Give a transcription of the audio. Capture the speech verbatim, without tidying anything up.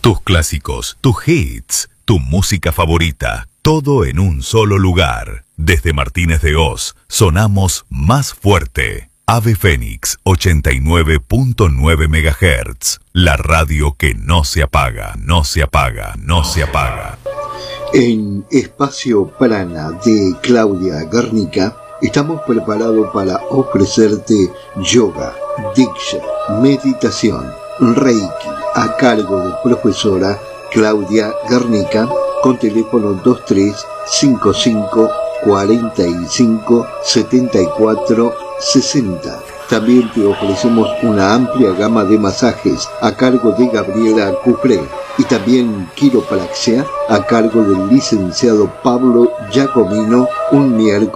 Tus clásicos, tus hits, tu música favorita, todo en un solo lugar. Desde Martínez de Oz, sonamos más fuerte. Ave Fénix ochenta y nueve punto nueve megahertz. La radio que no se apaga, no se apaga, no se apaga. En Espacio Prana de Claudia Garnica, estamos preparados para ofrecerte yoga, diksha, meditación, reiki, a cargo de profesora Claudia Garnica, con teléfono dos tres cinco cinco, cuarenta y cinco, setenta y cuatro, sesenta. También te ofrecemos una amplia gama de masajes a cargo de Gabriela Cufré y también quiropraxia a cargo del licenciado Pablo Giacomino, un miércoles